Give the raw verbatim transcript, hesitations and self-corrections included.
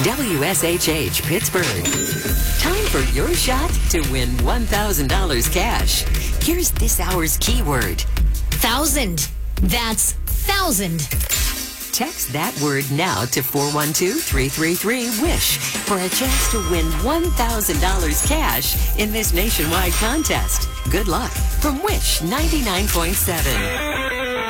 W S H H Pittsburgh. Time for your shot to win one thousand dollars cash. Here's this hour's keyword. Thousand. That's thousand. Text that word now to four one two, three three three, WISH for a chance to win one thousand dollars cash in this nationwide contest. Good luck from Wish ninety-nine point seven.